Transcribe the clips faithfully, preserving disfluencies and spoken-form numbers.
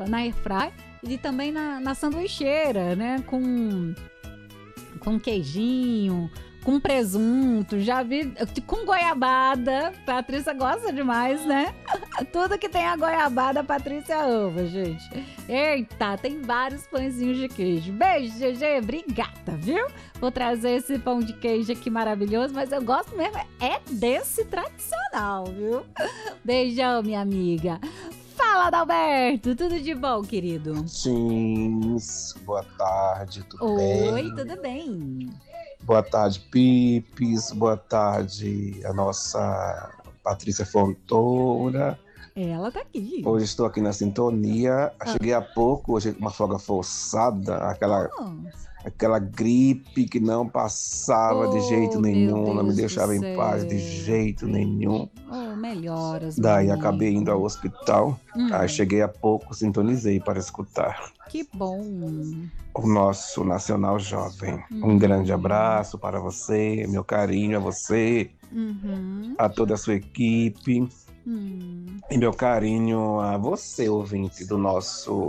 na airfry e também na, na sanduicheira, né? Com, com queijinho, com presunto, já vi, com goiabada. Patrícia gosta demais, né? Tudo que tem a goiabada, a Patrícia ama, gente. Eita, tem vários pãezinhos de queijo. Beijo, G G, obrigada, viu? Vou trazer esse pão de queijo aqui maravilhoso, mas eu gosto mesmo é desse tradicional, viu? Beijão, minha amiga. Fala, Adalberto, tudo de bom, querido? Sim, boa tarde, tudo Oi, bem? Oi, tudo bem? Boa tarde, Pipes, boa tarde, a nossa Patrícia Fontoura. Ela tá aqui. Hoje estou aqui na sintonia, ah. cheguei há pouco, hoje uma folga forçada, aquela, oh. aquela gripe que não passava oh, de jeito nenhum, não me deixava em paz de jeito nenhum. Oh, melhoras. Daí acabei indo ao hospital, hum. aí cheguei há pouco, sintonizei para escutar. Que bom. O nosso Nacional Jovem. Hum. Um grande abraço para você, meu carinho a você, uhum. a toda a sua equipe. Hum. E meu carinho a você, ouvinte do nosso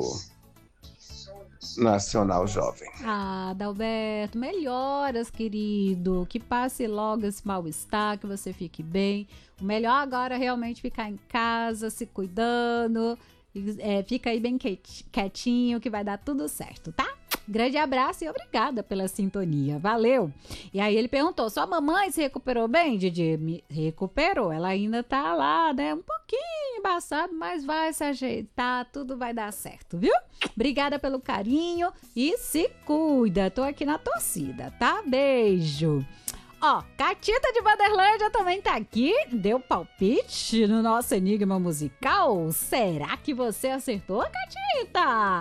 Nacional Jovem. Ah, Adalberto, melhoras, querido. Que passe logo esse mal-estar, que você fique bem. O melhor agora é realmente ficar em casa, se cuidando. É, fica aí bem quietinho, que vai dar tudo certo, tá? Grande abraço e obrigada pela sintonia. Valeu! E aí ele perguntou, sua mamãe se recuperou bem, Didi? Me recuperou. Ela ainda tá lá, né? Um pouquinho embaçado, mas vai se ajeitar. Tudo vai dar certo, viu? Obrigada pelo carinho e se cuida. Tô aqui na torcida, tá? Beijo! Ó, Catita de Vanderlândia também tá aqui, deu palpite no nosso enigma musical. Será que você acertou, Catita?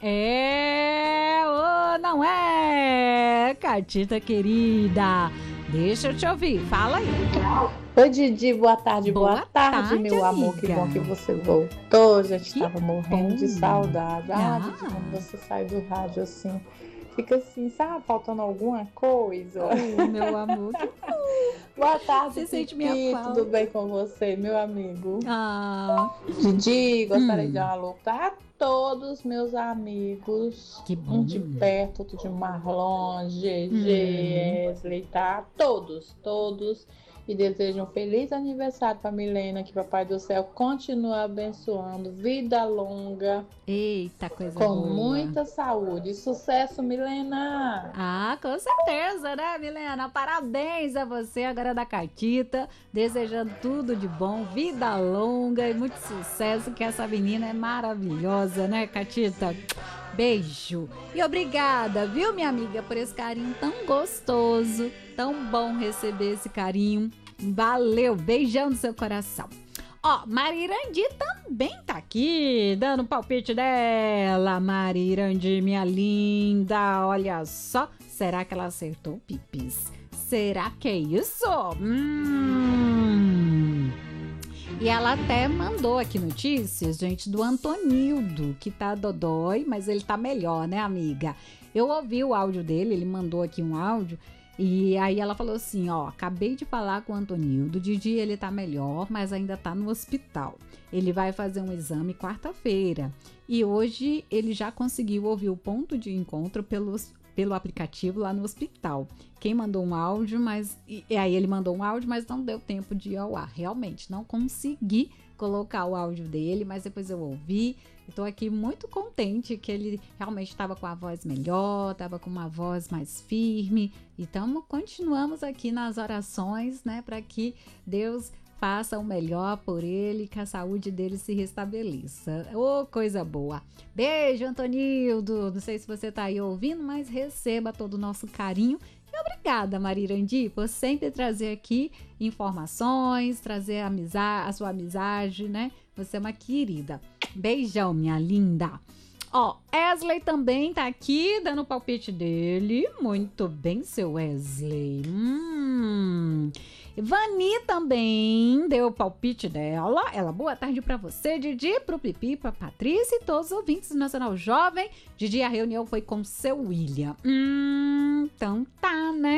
É ou não é? Catita querida, deixa eu te ouvir, fala aí. Oi, Didi, boa tarde, boa, boa tarde, tarde, meu amiga. Amor, que bom que você voltou, já estava morrendo bom. de saudade. Ah, ah, Didi, quando você sai do rádio assim, fica assim, sabe, faltando alguma coisa. Oh, meu amor. Boa tarde, você sente minha falta. Tudo bem com você, meu amigo? Ah. Didi, gostaria hum. de dar uma alô a todos meus amigos. Que bom. Um de perto, outro de mais longe, G G, hum. Wesley, tá? Todos, todos. E desejo um feliz aniversário para Milena, que Papai do Céu continua abençoando, vida longa. Eita, coisa com boa. Com muita saúde. Sucesso, Milena! Ah, com certeza, né, Milena? Parabéns a você, agora da Catita. Desejando tudo de bom, vida longa e muito sucesso, que essa menina é maravilhosa, né, Catita? Beijo. E obrigada, viu, minha amiga, por esse carinho tão gostoso. Tão bom receber esse carinho. Valeu, beijão no seu coração. Ó, Marirandi também tá aqui, dando o palpite dela. Marirandi, minha linda, olha só. Será que ela acertou, Pipis? Será que é isso? Hum... E ela até mandou aqui notícias, gente, do Antonildo, que tá dodói, mas ele tá melhor, né, amiga? Eu ouvi o áudio dele, ele mandou aqui um áudio, e aí ela falou assim, ó, acabei de falar com o Antonildo, Didi, ele tá melhor, mas ainda tá no hospital. Ele vai fazer um exame quarta-feira, e hoje ele já conseguiu ouvir o ponto de encontro pelos pelo aplicativo lá no hospital. Quem mandou um áudio, mas... E, e aí ele mandou um áudio, mas não deu tempo de ir ao ar. Realmente, não consegui colocar o áudio dele, mas depois eu ouvi. Estou aqui muito contente que ele realmente estava com a voz melhor, estava com uma voz mais firme. Então, continuamos aqui nas orações, né? Para que Deus faça o melhor por ele, que a saúde dele se restabeleça. Ô, oh, coisa boa. Beijo, Antonildo. Não sei se você tá aí ouvindo, mas receba todo o nosso carinho. E obrigada, Marirandi, por sempre trazer aqui informações, trazer a, amizade, a sua amizade, né? Você é uma querida. Beijão, minha linda. Ó, Wesley também tá aqui, dando o palpite dele. Muito bem, seu Wesley. Hum... Vani também deu o palpite dela. Ela, boa tarde pra você, Didi, pro Pipi, pra Patrícia e todos os ouvintes do Nacional Jovem. Didi, a reunião foi com seu William. Hum, então tá, né?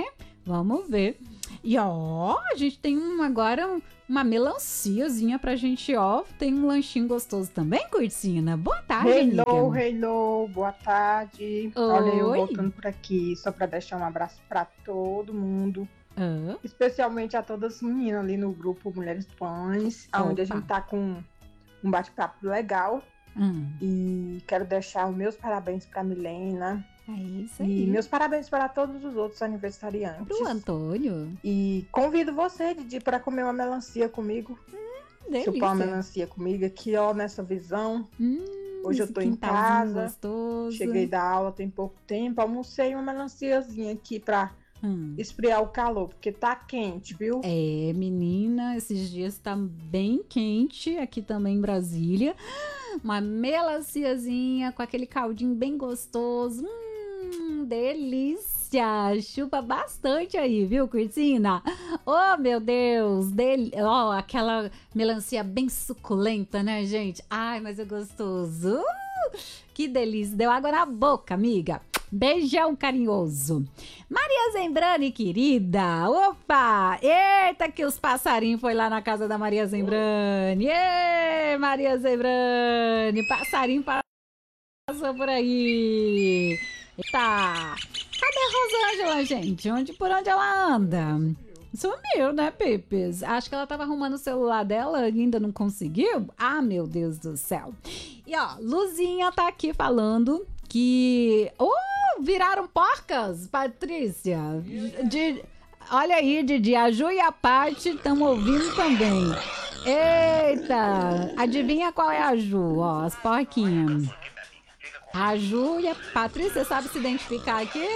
Vamos ver. E ó, a gente tem um, agora um, uma melanciazinha pra gente, ó. Tem um lanchinho gostoso também, Cursina. Boa tarde, hello, amiga. Hello, boa tarde. Oi. Olha, eu voltando por aqui, só pra deixar um abraço pra todo mundo. Ah. Especialmente a todas as meninas ali no grupo Mulheres Pães, onde a gente tá com um bate-papo legal. Hum. E quero deixar os meus parabéns pra Milena. É isso aí. E meus parabéns para todos os outros aniversariantes. Pro Antônio. E convido você, Didi, para comer uma melancia comigo. Hum, Chupar uma melancia comigo aqui, ó, nessa visão. Hum, Hoje eu tô em casa. Gostoso. Cheguei da aula tem pouco tempo. Almocei uma melanciazinha aqui pra hum. esfriar o calor, porque tá quente, viu? É, menina, esses dias tá bem quente aqui também em Brasília. Uma melanciazinha com aquele caldinho bem gostoso. Hum, delícia! Chupa bastante aí, viu, Cursina? Oh, meu Deus! Del... Oh, aquela melancia bem suculenta, né, gente? Ai, mas é gostoso! Uh, que delícia! Deu água na boca, amiga! Beijão carinhoso. Maria Zembrani, querida. Opa! Eita, que os passarinhos foi lá na casa da Maria Zembrani. Ê, Maria Zembrani. Passarinho passou por aí. Eita. Cadê a Rosângela, gente? Onde, por onde ela anda? Sumiu, né, Pepes? Acho que ela tava arrumando o celular dela e ainda não conseguiu. Ah, meu Deus do céu. E, ó, Luzinha tá aqui falando que... Oh, viraram porcas, Patrícia. De... Olha aí, Didi, a Ju e a Paty estão ouvindo também. Eita, adivinha qual é a Ju? Ó, as porquinhas. A Ju e a Patrícia, sabe se identificar aqui?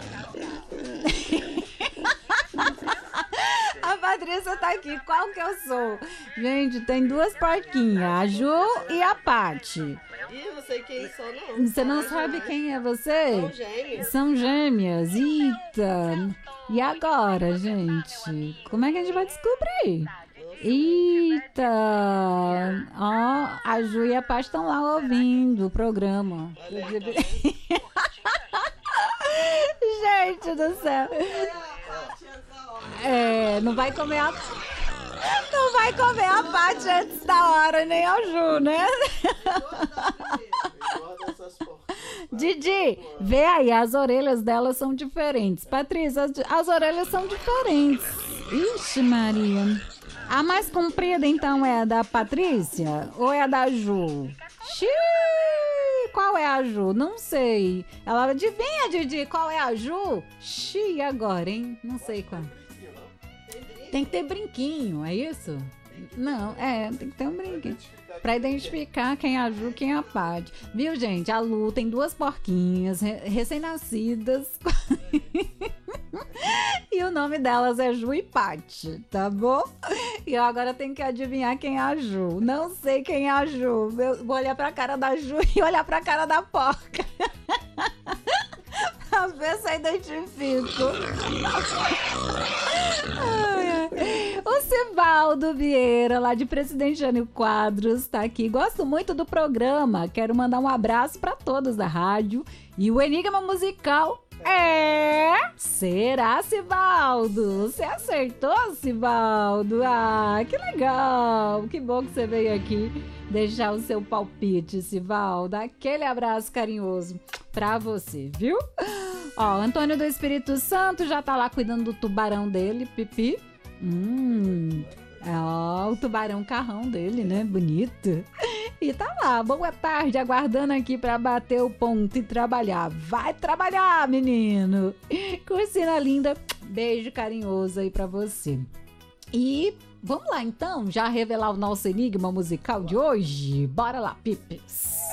A Patrícia tá aqui, qual que eu sou? Gente, tem duas porquinhas, a Ju e a Paty. Ih, não sei quem sou, não. Você não sabe quem é você? São gêmeas. São gêmeas, eita. E agora, gente? Como é que a gente vai descobrir? Eita. Ó, a Ju e a Paty estão lá ouvindo o programa. Gente do céu. É, não vai comer a... Não vai comer a Paty antes da hora, nem a Ju, né? Didi, vê aí, as orelhas delas são diferentes. Patrícia, as, as orelhas são diferentes. Ixi, Maria. A mais comprida, então, é a da Patrícia ou é a da Ju? Xiii, qual é a Ju? Não sei. Ela adivinha, Didi, qual é a Ju? Xiii, agora, hein? Não sei qual. Tem que ter brinquinho, é isso? Não, é, tem que ter um brinquinho. Pra identificar quem é a Ju, quem é a Paty. Viu, gente? A Lu tem duas porquinhas recém-nascidas. E o nome delas é Ju e Paty, tá bom? E eu agora tenho que adivinhar quem é a Ju. Não sei quem é a Ju. Eu vou olhar pra cara da Ju e olhar pra cara da porca. Pra ver se eu identifico. Ai, ai. O Sivaldo Vieira, lá de Presidente Jânio Quadros, tá aqui. Gosto muito do programa. Quero mandar um abraço pra todos da rádio. E o Enigma Musical é... Será, Sivaldo? Você acertou, Sivaldo? Ah, que legal. Que bom que você veio aqui deixar o seu palpite, Sivaldo. Aquele abraço carinhoso pra você, viu? Ó, Antônio do Espírito Santo já tá lá cuidando do tubarão dele, Pipi. Hum, ó, o tubarão carrão dele, né? Bonito. E tá lá, boa tarde, aguardando aqui pra bater o ponto e trabalhar. Vai trabalhar, menino! Cursina linda, beijo carinhoso aí pra você. E vamos lá então, já revelar o nosso enigma musical de hoje? Bora lá, Pipes!